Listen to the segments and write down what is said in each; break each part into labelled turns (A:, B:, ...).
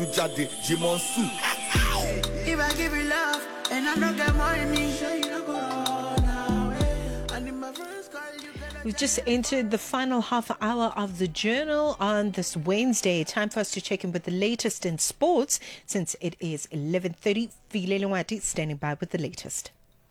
A: Jade, Jimonsu.
B: If I give you love and I don't get money, sure you don't go run away. And in my first call, you better.
C: We've just entered the final half hour of the journal on this Wednesday. Time for us to check in with the latest in sports since it is 11:30. Fikile Lwati standing by with the latest.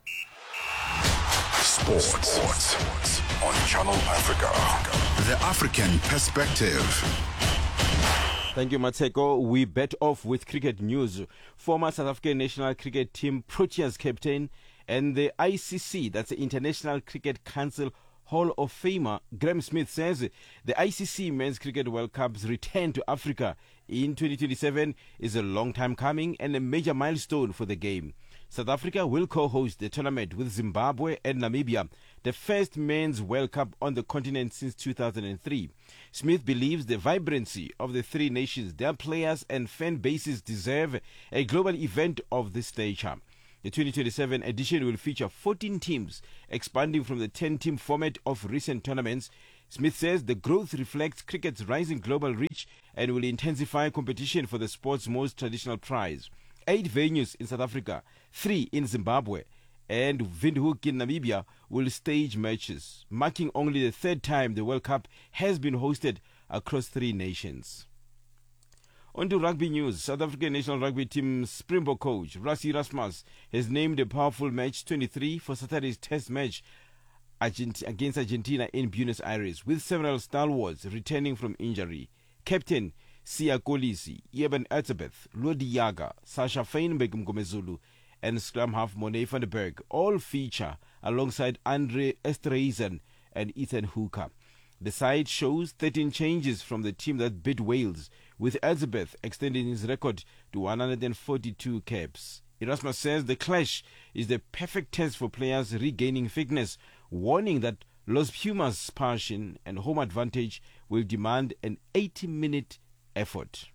D: Sports on Channel Africa. The African perspective.
E: Thank you, Mateko. We bet off with cricket news. Former South African national cricket team Proteas captain and the ICC, that's the International Cricket Council Hall of Famer, Graeme Smith says the ICC Men's Cricket World Cup's return to Africa in 2027 is a long time coming and a major milestone for the game. South Africa will co-host the tournament with Zimbabwe and Namibia, the first men's World Cup on the continent since 2003. Smith believes the vibrancy of the three nations, their players and fan bases deserve a global event of this nature. The 2027 edition will feature 14 teams, expanding from the 10-team format of recent tournaments. Smith says the growth reflects cricket's rising global reach and will intensify competition for the sport's most traditional prize. 8 venues in South Africa, 3 in Zimbabwe, and Windhoek in Namibia will stage matches, marking only the third time the World Cup has been hosted across 3 nations. On to rugby news. South African national rugby team Springbok coach Rassie Erasmus has named a powerful match 23 for Saturday's test match against Argentina in Buenos Aires, with several stalwarts returning from injury. Captain Siya Kolisi, Eben Etzebeth, Lodi Yaga, Sasha Feinberg Mgomezulu, and scrum half Monet van der Berg all feature alongside Andre Esterhuizen and Ethan Hooker. The side shows 13 changes from the team that beat Wales, with Etzebeth extending his record to 142 caps. Erasmus says the clash is the perfect test for players regaining fitness, warning that Los Pumas' passion and home advantage will demand an 80-minute effort.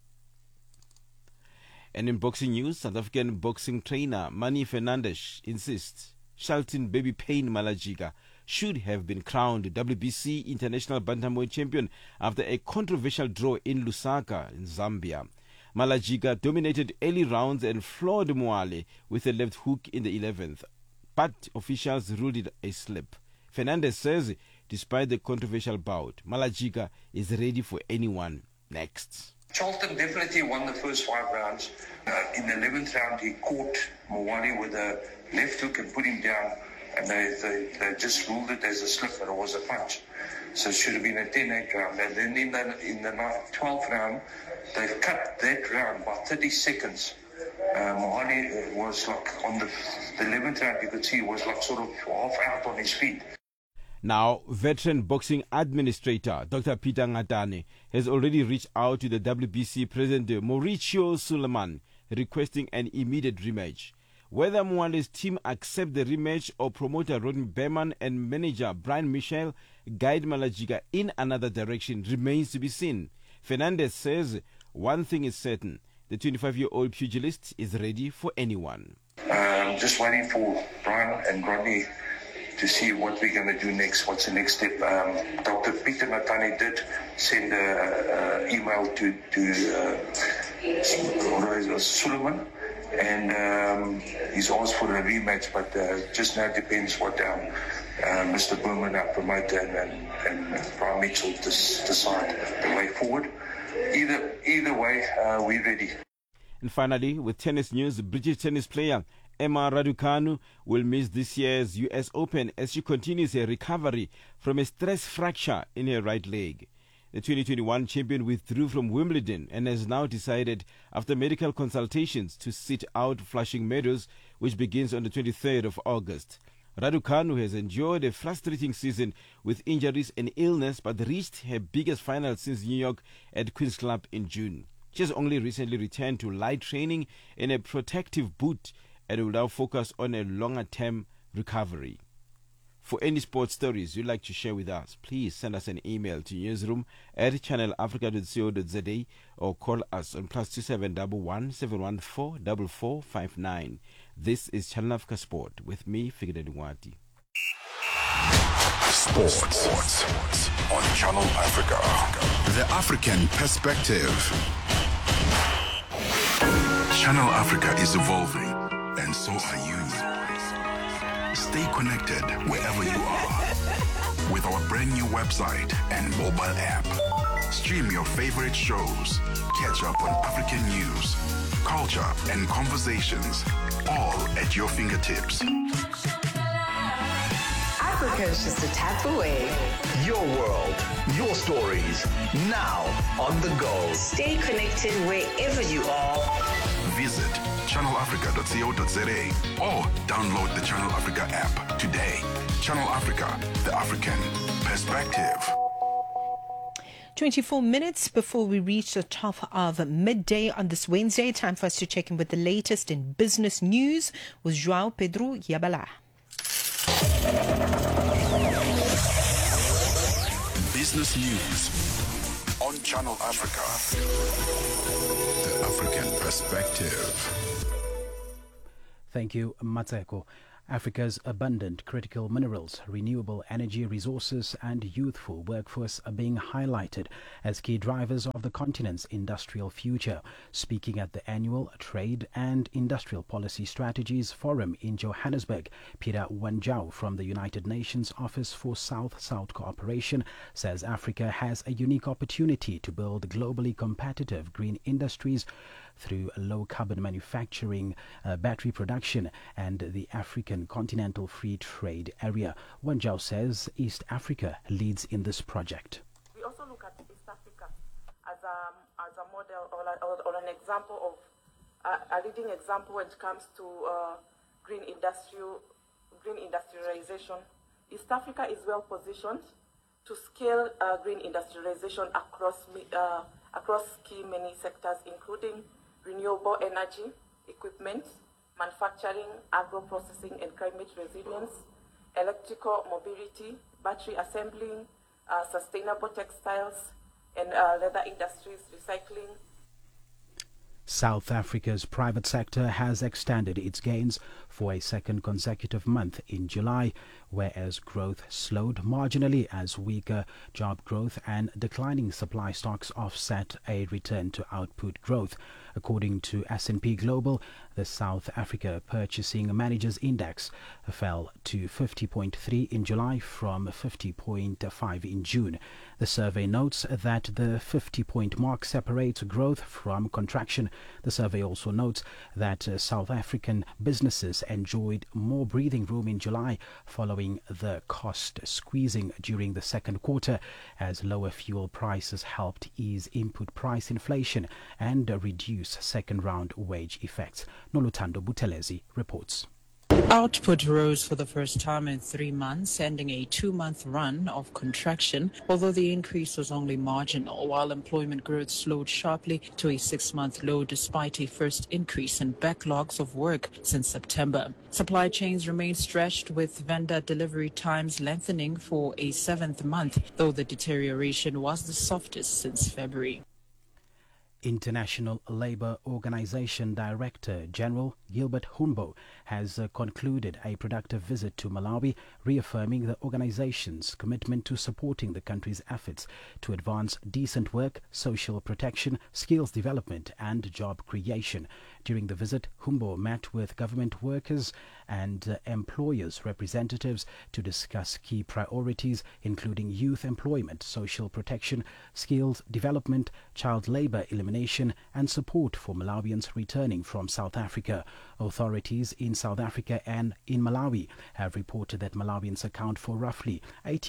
E: And in boxing news, South African boxing trainer Manny Fernandes insists Shelton Baby Pain Malajiga should have been crowned WBC International Bantamweight champion after a controversial draw in Lusaka in Zambia. Malajiga dominated early rounds and floored Moale with a left hook in the 11th, but officials ruled it a slip. Fernandes says, despite the controversial bout, Malajiga is ready for anyone next.
F: Charlton definitely won the first 5 rounds. In the 11th round, he caught Moale with a left hook and put him down, and they just ruled it as a slip, but it was a punch. So it should have been a 10-8 round. And then in the 12th round, they've cut that round by 30 seconds. Moale was like on the 11th round, you could see he was like sort of half out on his feet.
E: Now, veteran boxing administrator Dr. Peter Ngatane has already reached out to the WBC president Mauricio Suleiman requesting an immediate rematch. Whether Moale's team accept the rematch or promoter Rodney Berman and manager Brian Michel guide Malajiga in another direction remains to be seen. Fernandes says one thing is certain: the 25-year-old pugilist is ready for anyone.
F: Just waiting for Brian and Rodney to see what we're going to do next. What's the next step? Dr. Peter Ngatane did send an email to Suleiman, and he's asked for a rematch, but just now depends what Mr. Berman, our promoter, and Brian Mitchell decide the way forward. Either way, we're ready.
E: And finally, with tennis news, British tennis player Emma Raducanu will miss this year's US Open as she continues her recovery from a stress fracture in her right leg. The 2021 champion withdrew from Wimbledon and has now decided, after medical consultations, to sit out Flushing Meadows, which begins on the 23rd of August. Raducanu has endured a frustrating season with injuries and illness, but reached her biggest final since New York at Queen's Club in June. She has only recently returned to light training in a protective boot and will now focus on a longer-term recovery. For any sports stories you'd like to share with us, please send us an email to newsroom@channelafrica.co.za or call us on +2711 714 4459. This is Channel Africa Sport with me, Fikile Lwati.
D: Sports on Channel Africa. The African perspective. Channel Africa is evolving, and so are you. Stay connected wherever you are with our brand new website and mobile app. Stream your favorite shows, catch up on African news, culture, and conversations, all at your fingertips.
A: Africa is just a tap away.
G: Your world, your stories, now on the go.
A: Stay connected wherever you are.
D: Visit channelafrica.co.za or download the Channel Africa app today. Channel Africa, the African perspective.
C: 24 minutes before we reach the top of midday on this Wednesday. Time for us to check in with the latest in business news with João Pedro Yabala.
D: Business news on Channel Africa, the African perspective.
H: Thank you, Matseko. Africa's abundant critical minerals, renewable energy resources and youthful workforce are being highlighted as key drivers of the continent's industrial future. Speaking at the annual Trade and Industrial Policy Strategies Forum in Johannesburg, Peter Wanjau from the United Nations Office for South-South Cooperation says Africa has a unique opportunity to build globally competitive green industries through low-carbon manufacturing, battery production, and the African Continental Free Trade Area. Wanjau says East Africa leads in this project.
I: We also look at East Africa as a model or an example of a leading example when it comes to green industrialization. East Africa is well positioned to scale green industrialization across key many sectors, including renewable energy, equipment, manufacturing, agro-processing and climate resilience, electrical mobility, battery assembling, sustainable textiles and leather industries, recycling.
H: South Africa's private sector has extended its gains for a second consecutive month in July, whereas growth slowed marginally as weaker job growth and declining supply stocks offset a return to output growth. According to S&P Global, the South Africa Purchasing Managers Index fell to 50.3 in July from 50.5 in June. The survey notes that the 50-point mark separates growth from contraction. The survey also notes that South African businesses enjoyed more breathing room in July following the cost squeezing during the second quarter, as lower fuel prices helped ease input price inflation and reduce second-round wage effects. Nolutando Butelezi reports.
J: Output rose for the first time in 3 months, ending a 2-month run of contraction, although the increase was only marginal, while employment growth slowed sharply to a 6-month low despite a first increase in backlogs of work since September. Supply chains remain stretched, with vendor delivery times lengthening for a 7th month, though the deterioration was the softest since February.
H: International Labour Organization Director General Gilbert Humbo has concluded a productive visit to Malawi, reaffirming the organization's commitment to supporting the country's efforts to advance decent work, social protection, skills development and job creation. During the visit, Humbo met with government workers and employers' representatives to discuss key priorities, including youth employment, social protection, skills development, child labor elimination, and support for Malawians returning from South Africa. Authorities in South Africa and in Malawi have reported that Malawians account for roughly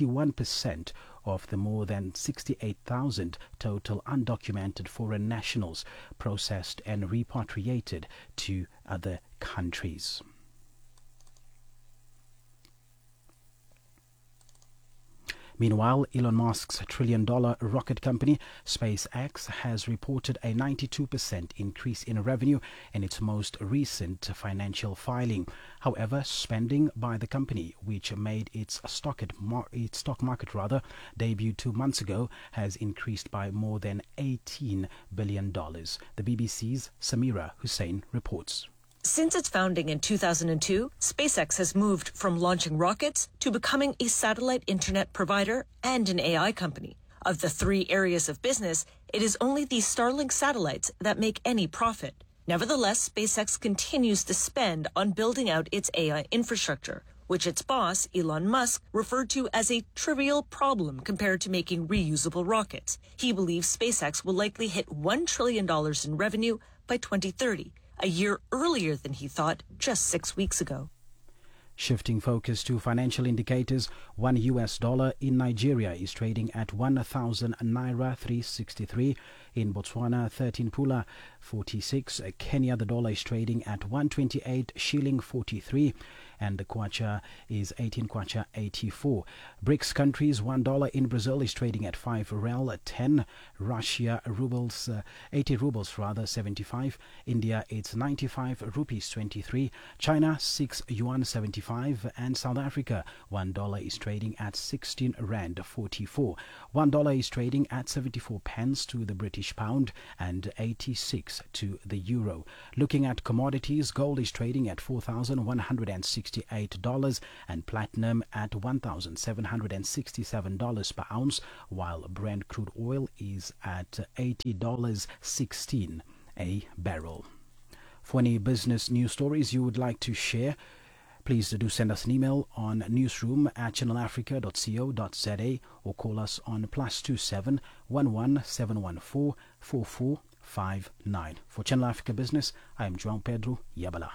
H: 81% of the more than 68,000 total undocumented foreign nationals processed and repatriated to other countries. Meanwhile, Elon Musk's trillion-dollar rocket company, SpaceX, has reported a 92% increase in revenue in its most recent financial filing. However, spending by the company, which made its stock market debut 2 months ago, has increased by more than $18 billion. The BBC's Samira Hussein reports.
K: Since its founding in 2002, SpaceX has moved from launching rockets to becoming a satellite internet provider and an AI company. Of the 3 areas of business, it is only these Starlink satellites that make any profit. Nevertheless, SpaceX continues to spend on building out its AI infrastructure, which its boss, Elon Musk, referred to as a trivial problem compared to making reusable rockets. He believes SpaceX will likely hit $1 trillion in revenue by 2030, a year earlier than he thought just 6 weeks ago.
H: Shifting focus to financial indicators, $1 in Nigeria is trading at 1,000 naira 363. In Botswana, 13 pula 46. Kenya, the dollar is trading at 128 shilling 43. And the kwacha is 18 kwacha 84. BRICS countries, $1 in Brazil is trading at 5 rel 10. Russia, rubles, 80 rubles rather, 75. India, it's 95 rupees 23. China, 6 yuan 75. And South Africa, $1 is trading at 16 rand 44. $1 is trading at 74 pence to the British pound and 86 to the euro. Looking at commodities, gold is trading at $4,168 and platinum at $1,767 per ounce, while Brent crude oil is at $80.16 a barrel. For any business news stories you would like to share, please do send us an email on newsroom@channelafrica.co.za or call us on +27 11 714 4459. For Channel Africa Business, I am João Pedro Yabala.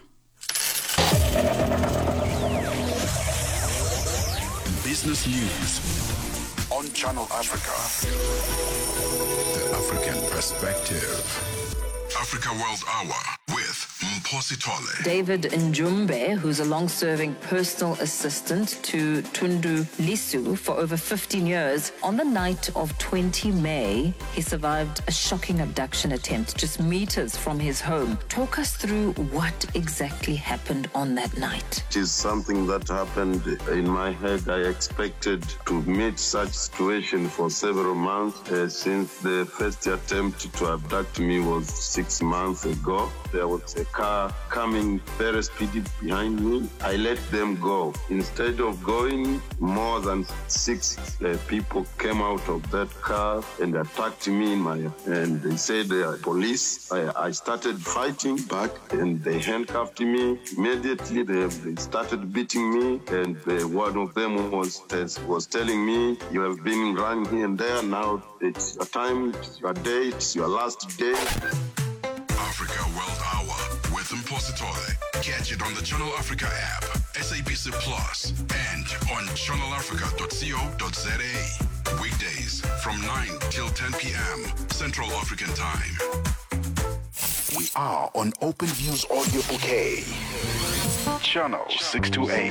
D: Business News on Channel Africa. The African Perspective. Africa World Hour with Mphosi Tole.
A: David Njumbe, who's a long-serving personal assistant to Tundu Lisu for over 15 years, on the night of 20 May, he survived a shocking abduction attempt just meters from his home. Talk us through what exactly happened on that night.
L: It is something that happened in my head. I expected to meet such situation for several months since the first attempt to abduct me was 6 months ago. There was a car coming very speedy behind me. I let them go. Instead of going, more than 6 people came out of that car and attacked me and they said they are police. I started fighting back and they handcuffed me. Immediately they started beating me, and one of them was telling me, "You have been running here and there. Now it's your time, it's your day, it's your last day."
D: Africa World Hour with Mphosi Tole. Catch it on the Channel Africa app, SABC Plus, and on channelafrica.co.za. Weekdays from 9 till 10 p.m. Central African Time. We are on Open Views Audio Bouquet. Channel 628.